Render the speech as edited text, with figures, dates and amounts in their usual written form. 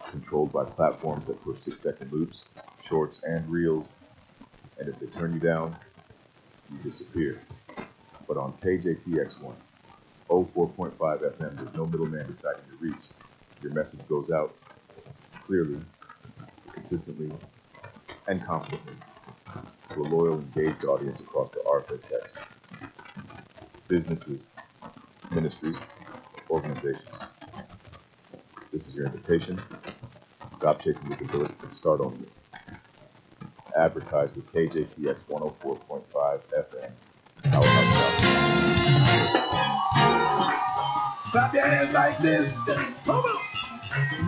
controlled by platforms that push 6-second loops, shorts, and reels, and if they turn you down, you disappear. But on KJTX1, 04.5 FM, there's no middleman deciding your reach. Your message goes out clearly, consistently, and confidently to a loyal, engaged audience across the arc of text. Businesses, ministries, organizations. This is your invitation. Stop chasing visibility and start owning it. Advertise with KJTX 104.5 FM. Powerhouse. Clap your hands like this. Come on.